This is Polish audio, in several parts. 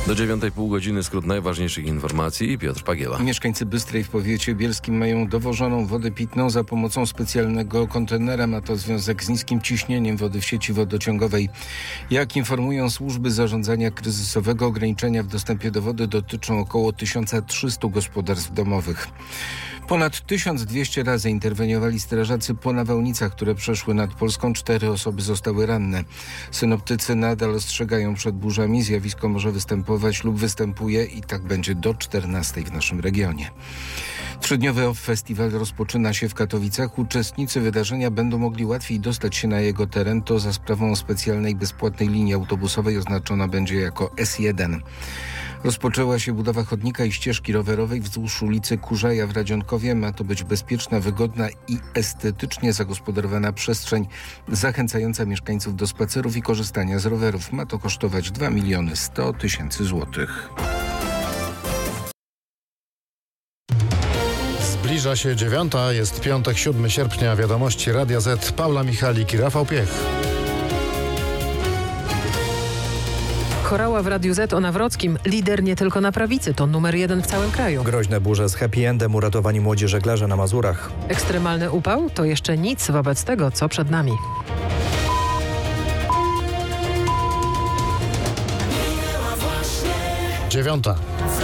Do 9,5 godziny skrót najważniejszych informacji. Piotr Pagiela. Mieszkańcy Bystrej w powiecie bielskim mają dowożoną wodę pitną za pomocą specjalnego kontenera. Ma to związek z niskim ciśnieniem wody w sieci wodociągowej. Jak informują służby zarządzania kryzysowego, ograniczenia w dostępie do wody dotyczą około 1300 gospodarstw domowych. Ponad 1200 razy interweniowali strażacy po nawałnicach, które przeszły nad Polską. 4 osoby zostały ranne. Synoptycy nadal ostrzegają przed burzami. Zjawisko może występować lub występuje i tak będzie do 14 w naszym regionie. 3-dniowy festiwal rozpoczyna się w Katowicach. Uczestnicy wydarzenia będą mogli łatwiej dostać się na jego teren. To za sprawą specjalnej bezpłatnej linii autobusowej oznaczona będzie jako S1. Rozpoczęła się budowa chodnika i ścieżki rowerowej wzdłuż ulicy Kurzaja w Radzionkowie. Ma to być bezpieczna, wygodna i estetycznie zagospodarowana przestrzeń zachęcająca mieszkańców do spacerów i korzystania z rowerów. Ma to kosztować 2 100 000 złotych. Zbliża się 9, jest piątek, 7 sierpnia, wiadomości Radia Z, Paula Michalik i Rafał Piech. Chorała w Radiu Z o Nawrockim. Lider nie tylko na prawicy, to numer 1 w całym kraju. Groźne burze z happy endem, uratowani młodzi żeglarze na Mazurach. Ekstremalny upał to jeszcze nic wobec tego, co przed nami. Dziewiąta.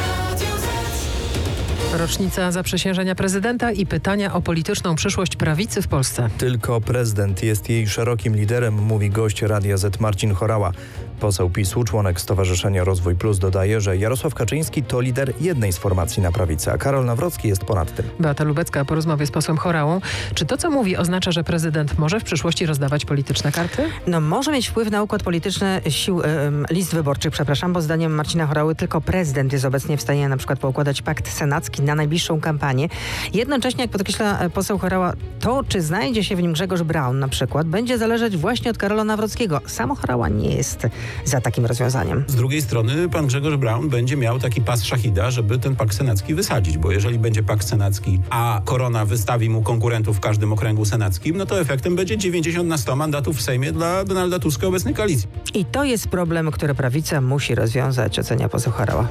Rocznica zaprzysiężenia prezydenta i pytania o polityczną przyszłość prawicy w Polsce. Tylko prezydent jest jej szerokim liderem, mówi gość Radia Z Marcin Chorała. Poseł PiS-u, członek Stowarzyszenia Rozwój Plus, dodaje, że Jarosław Kaczyński to lider jednej z formacji na prawicy, a Karol Nawrocki jest ponad tym. Beata Lubecka po rozmowie z posłem Chorałą. Czy to, co mówi, oznacza, że prezydent może w przyszłości rozdawać polityczne karty? Może mieć wpływ na układ polityczny list wyborczych, bo zdaniem Marcina Chorały tylko prezydent jest obecnie w stanie na przykład poukładać pakt senacki na najbliższą kampanię. Jednocześnie, jak podkreśla poseł Chorała, to, czy znajdzie się w nim Grzegorz Braun na przykład, będzie zależeć właśnie od Karola Nawrockiego. Sam Chorała nie jest za takim rozwiązaniem. Z drugiej strony pan Grzegorz Braun będzie miał taki pas szachida, żeby ten pakt senacki wysadzić, bo jeżeli będzie pakt senacki, a Korona wystawi mu konkurentów w każdym okręgu senackim, no to efektem będzie 90 na 100 mandatów w Sejmie dla Donalda Tuska obecnej koalicji. I to jest problem, który prawica musi rozwiązać, ocenia poseł Chorała.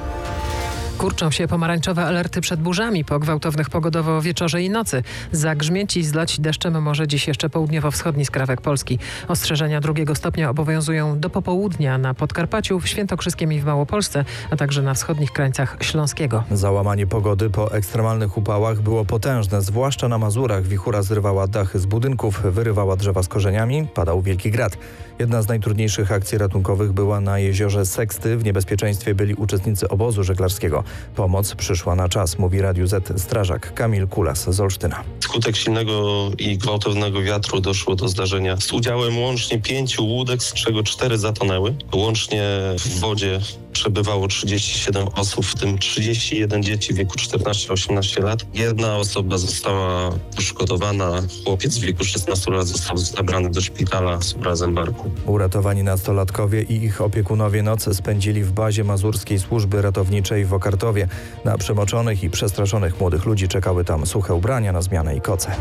Kurczą się pomarańczowe alerty przed burzami po gwałtownych pogodowo wieczorze i nocy. Zagrzmieć i zlać deszczem może dziś jeszcze południowo-wschodni skrawek Polski. Ostrzeżenia 2 stopnia obowiązują do popołudnia na Podkarpaciu, w Świętokrzyskiem i w Małopolsce, a także na wschodnich krańcach Śląskiego. Załamanie pogody po ekstremalnych upałach było potężne, zwłaszcza na Mazurach. Wichura zrywała dachy z budynków, wyrywała drzewa z korzeniami, padał wielki grad. Jedna z najtrudniejszych akcji ratunkowych była na jeziorze Seksty. W niebezpieczeństwie byli uczestnicy obozu żeglarskiego. Pomoc przyszła na czas, mówi Radiu Z strażak Kamil Kulas z Olsztyna. Wskutek silnego i gwałtownego wiatru doszło do zdarzenia z udziałem łącznie 5 łódek, z czego 4 zatonęły. Łącznie w wodzie przebywało 37 osób, w tym 31 dzieci w wieku 14-18 lat. Jedna osoba została poszkodowana, chłopiec w wieku 16 lat został zabrany do szpitala z urazem barku. Uratowani nastolatkowie i ich opiekunowie noc spędzili w bazie Mazurskiej Służby Ratowniczej w Okartowie. Na przemoczonych i przestraszonych młodych ludzi czekały tam suche ubrania na zmianę i koce.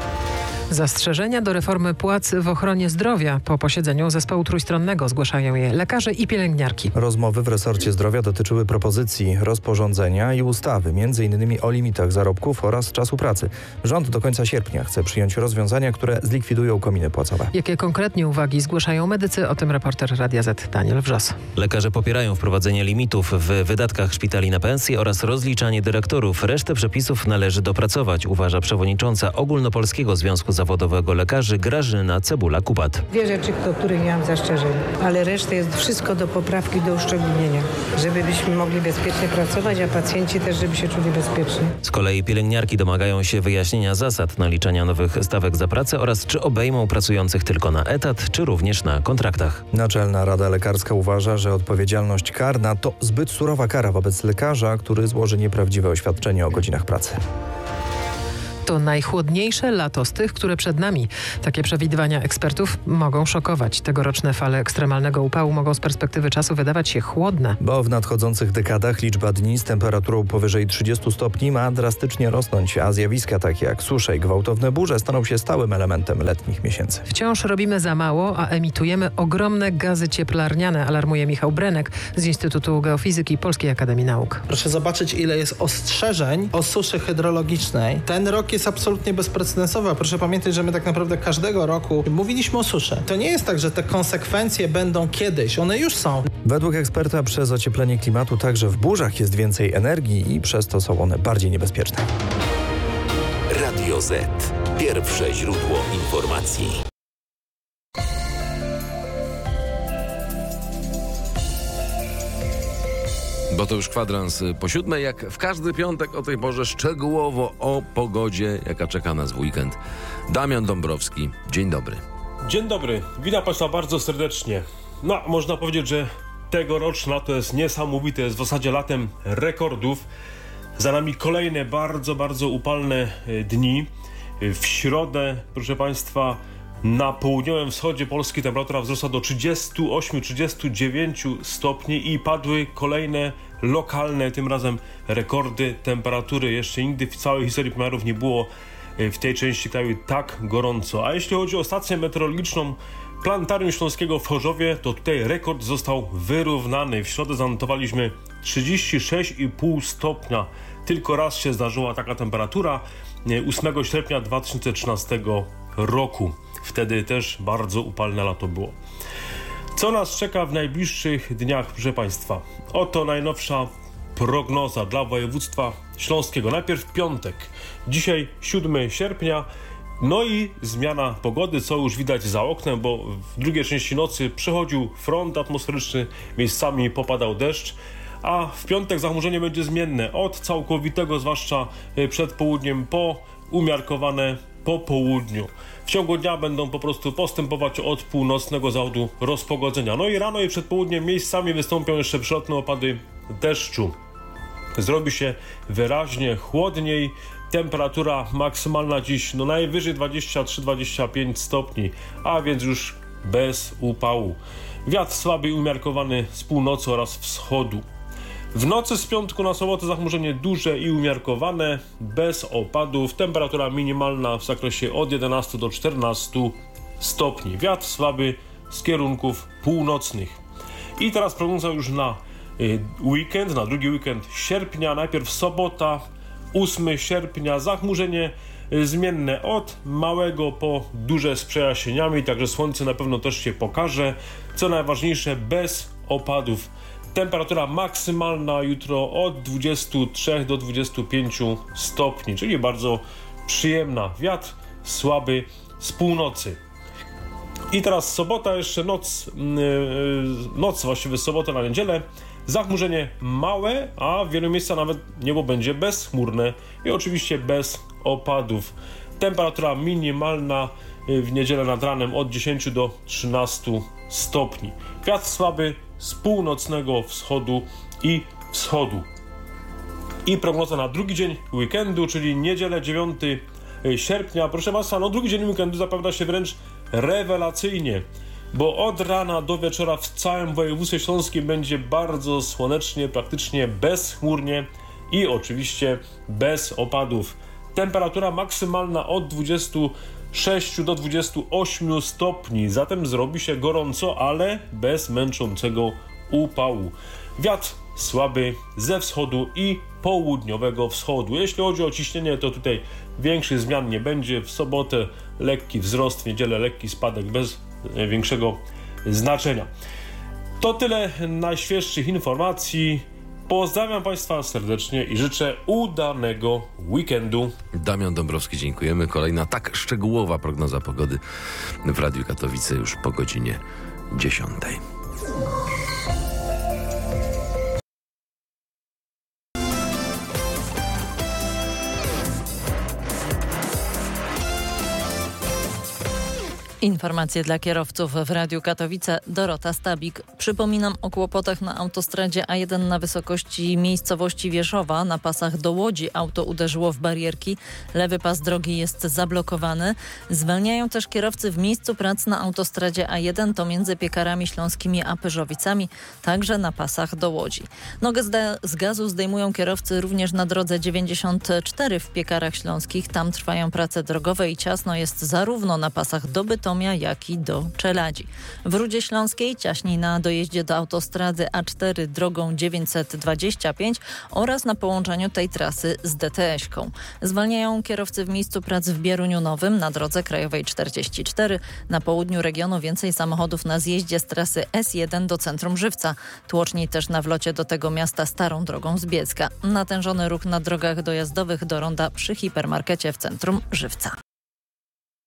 Zastrzeżenia do reformy płac w ochronie zdrowia po posiedzeniu zespołu trójstronnego zgłaszają je lekarze i pielęgniarki. Rozmowy w resorcie zdrowia dotyczyły propozycji rozporządzenia i ustawy, m.in. o limitach zarobków oraz czasu pracy. Rząd do końca sierpnia chce przyjąć rozwiązania, które zlikwidują kominy płacowe. Jakie konkretnie uwagi zgłaszają medycy? O tym reporter Radia Z Daniel Wrzos. Lekarze popierają wprowadzenie limitów w wydatkach szpitali na pensje oraz rozliczanie dyrektorów. Resztę przepisów należy dopracować, uważa przewodnicząca Ogólnopolskiego Związku Zawodowego Lekarzy Grażyna Cebula-Kubat. 2 rzeczy, do których nie mam zastrzeżeń, ale reszta jest wszystko do poprawki, do uszczególnienia, żebyśmy mogli bezpiecznie pracować, a pacjenci też, żeby się czuli bezpiecznie. Z kolei pielęgniarki domagają się wyjaśnienia zasad naliczania nowych stawek za pracę oraz czy obejmą pracujących tylko na etat, czy również na kontraktach. Naczelna Rada Lekarska uważa, że odpowiedzialność karna to zbyt surowa kara wobec lekarza, który złoży nieprawdziwe oświadczenie o godzinach pracy. To najchłodniejsze lato z tych, które przed nami. Takie przewidywania ekspertów mogą szokować. Tegoroczne fale ekstremalnego upału mogą z perspektywy czasu wydawać się chłodne. Bo w nadchodzących dekadach liczba dni z temperaturą powyżej 30 stopni ma drastycznie rosnąć, a zjawiska takie jak susze i gwałtowne burze staną się stałym elementem letnich miesięcy. Wciąż robimy za mało, a emitujemy ogromne gazy cieplarniane, alarmuje Michał Brenek z Instytutu Geofizyki Polskiej Akademii Nauk. Proszę zobaczyć, ile jest ostrzeżeń o suszy hydrologicznej. Ten rok jest absolutnie bezprecedensowy. Proszę pamiętać, że my tak naprawdę każdego roku mówiliśmy o suszy. To nie jest tak, że te konsekwencje będą kiedyś. One już są. Według eksperta przez ocieplenie klimatu także w burzach jest więcej energii i przez to są one bardziej niebezpieczne. Radio Z. Pierwsze źródło informacji. Bo to już kwadrans po 7, jak w każdy piątek o tej porze szczegółowo o pogodzie, jaka czeka nas w weekend. Damian Dąbrowski, dzień dobry. Dzień dobry, witam Państwa bardzo serdecznie. No, można powiedzieć, że tegoroczne lato jest niesamowite, jest w zasadzie latem rekordów. Za nami kolejne bardzo upalne dni. W środę, proszę Państwa, na południowym wschodzie Polski temperatura wzrosła do 38-39 stopni i padły kolejne lokalne, tym razem rekordy temperatury. Jeszcze nigdy w całej historii pomiarów nie było w tej części kraju tak gorąco. A jeśli chodzi o stację meteorologiczną Planetarium Śląskiego w Chorzowie, to tutaj rekord został wyrównany. W środę zanotowaliśmy 36,5 stopnia. Tylko raz się zdarzyła taka temperatura, 8 sierpnia 2013 roku. Wtedy też bardzo upalne lato było. Co nas czeka w najbliższych dniach, proszę Państwa? Oto najnowsza prognoza dla województwa śląskiego. Najpierw piątek, dzisiaj 7 sierpnia, no i zmiana pogody, co już widać za oknem, bo w drugiej części nocy przechodził front atmosferyczny, miejscami popadał deszcz, a w piątek zachmurzenie będzie zmienne od całkowitego, zwłaszcza przed południem, po umiarkowane po południu. W ciągu dnia będą po prostu postępować od północnego zachodu rozpogodzenia. No i rano i przed południem miejscami wystąpią jeszcze przelotne opady deszczu. Zrobi się wyraźnie chłodniej. Temperatura maksymalna dziś no najwyżej 23-25 stopni, a więc już bez upału. Wiatr słaby i umiarkowany z północy oraz wschodu. W nocy z piątku na sobotę zachmurzenie duże i umiarkowane, bez opadów. Temperatura minimalna w zakresie od 11 do 14 stopni. Wiatr słaby z kierunków północnych. I teraz prognoza już na weekend, na drugi weekend sierpnia. Najpierw sobota, 8 sierpnia, zachmurzenie zmienne od małego po duże z przejaśnieniami, także słońce na pewno też się pokaże. Co najważniejsze, bez opadów. Temperatura maksymalna jutro od 23 do 25 stopni, czyli bardzo przyjemna. Wiatr słaby z północy. I teraz sobota, jeszcze noc właściwie z soboty na niedzielę. Zachmurzenie małe, a w wielu miejscach nawet niebo będzie bezchmurne i oczywiście bez opadów. Temperatura minimalna w niedzielę nad ranem od 10 do 13 stopni. Wiatr słaby z północnego wschodu i wschodu. I prognoza na drugi dzień weekendu, czyli niedzielę 9 sierpnia. Proszę Państwa, no drugi dzień weekendu zapowiada się wręcz rewelacyjnie, bo od rana do wieczora w całym województwie śląskim będzie bardzo słonecznie, praktycznie bezchmurnie i oczywiście bez opadów. Temperatura maksymalna od 26 do 28 stopni, zatem zrobi się gorąco, ale bez męczącego upału. Wiatr słaby ze wschodu i południowego wschodu. Jeśli chodzi o ciśnienie, to tutaj większych zmian nie będzie. W sobotę lekki wzrost, w niedzielę lekki spadek bez większego znaczenia. To tyle najświeższych informacji. Pozdrawiam Państwa serdecznie i życzę udanego weekendu. Damian Dąbrowski, dziękujemy. Kolejna tak szczegółowa prognoza pogody w Radiu Katowice już po godzinie 10. Informacje dla kierowców w Radiu Katowice. Dorota Stabik. Przypominam o kłopotach na autostradzie A1 na wysokości miejscowości Wieszowa. Na pasach do Łodzi auto uderzyło w barierki. Lewy pas drogi jest zablokowany. Zwalniają też kierowcy w miejscu prac na autostradzie A1. To między Piekarami Śląskimi a Pyrzowicami. Także na pasach do Łodzi. Nogę z gazu zdejmują kierowcy również na drodze 94 w Piekarach Śląskich. Tam trwają prace drogowe i ciasno jest zarówno na pasach do Bytomia, jak i do Czeladzi. W Rudzie Śląskiej ciaśniej na dojeździe do autostrady A4 drogą 925 oraz na połączeniu tej trasy z DTS-ką. Zwalniają kierowcy w miejscu prac w Bieruniu Nowym na drodze krajowej 44. Na południu regionu więcej samochodów na zjeździe z trasy S1 do centrum Żywca. Tłoczniej też na wlocie do tego miasta starą drogą z Bielska. Natężony ruch na drogach dojazdowych do ronda przy hipermarkecie w centrum Żywca.